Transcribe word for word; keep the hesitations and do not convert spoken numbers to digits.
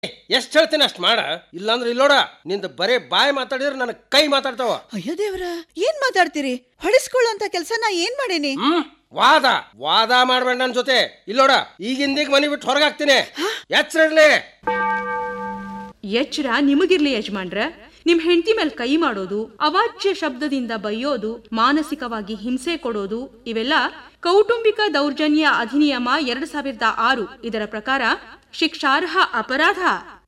ಎಷ್ಟ್ ಹೇಳ್ತೀನಿ ಅಷ್ಟ್ ಮಾಡ, ಇಲ್ಲಾಂದ್ರೆ ಇಲ್ಲೋಡ ನಿಂದ ಬರೇ ಬಾಯಿ ಮಾತಾಡಿದ್ರೆ ನನ್ನ ಕೈ ಮಾತಾಡ್ತಾವ. ಅಯ್ಯೋ ದೇವ್ರ, ಏನ್ ಮಾತಾಡ್ತೀರಿ? ಹೊಡಿಸ್ಕೊಳ್ಳುವಂತ ಕೆಲ್ಸ ನಾ ಏನ್ ಮಾಡೇನಿ? ಹ್ಮ್ ವಾದ ವಾದ ಮಾಡ್ಬೇಡ ನನ್ ಜೊತೆ. ಇಲ್ಲೋಡ ಈಗಿಂದೀಗ ಮನಿ ಬಿಟ್ಟು ಹೊರಗಾಗ್ತೀನಿ. ಎಚ್ಚರ ಇರ್ಲಿ. ಎಚ್ಚರ ನಿಮಗಿರ್ಲಿ ಯಜಮಾನ್ರ. ನಿಮ್ ಹೆಂಡತಿ ಮೇಲೆ ಕೈ ಮಾಡೋದು, ಅವಾಚ್ಯ ಶಬ್ದದಿಂದ ಬೈಯೋದು, ಮಾನಸಿಕವಾಗಿ ಹಿಂಸೆ ಕೊಡೋದು ಇವೆಲ್ಲ ಕೌಟುಂಬಿಕ ದೌರ್ಜನ್ಯ ಅಧಿನಿಯಮ ಎರಡ್ ಸಾವಿರದ ಆರು ಇದರ ಪ್ರಕಾರ ಶಿಕ್ಷಾರ್ಹ ಅಪರಾಧ.